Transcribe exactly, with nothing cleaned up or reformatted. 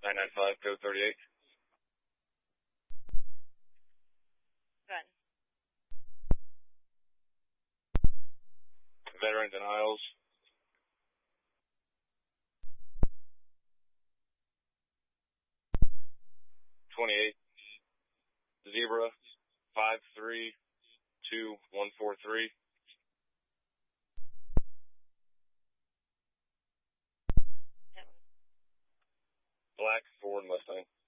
nine nine five, code thirty-eight. Gun. Veterans and Isles. twenty-eight. Zebra. five three two one four three. That one. Black Ford Mustang.